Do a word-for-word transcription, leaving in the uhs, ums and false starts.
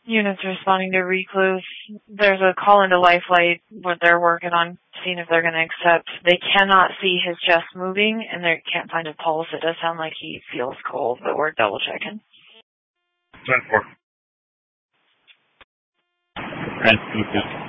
Units responding to recluse. There's a call into Lifelight where they're working on seeing if they're going to accept. They cannot see his chest moving, and they can't find a pulse. It does sound like he feels cold, but we're double checking. ten four.